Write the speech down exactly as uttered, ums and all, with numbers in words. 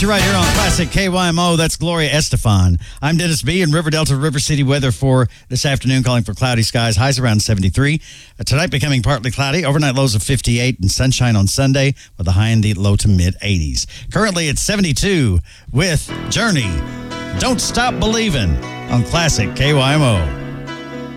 you right here on Classic K Y M O. That's Gloria Estefan. I'm Dennis B. in River Delta, River City. Weather for this afternoon, calling for cloudy skies. Highs around seventy-three. Uh, tonight becoming partly cloudy. Overnight lows of fifty-eight and sunshine on Sunday with a high in the low to mid eighties. Currently it's seventy-two with Journey. Don't Stop Believing on Classic K Y M O.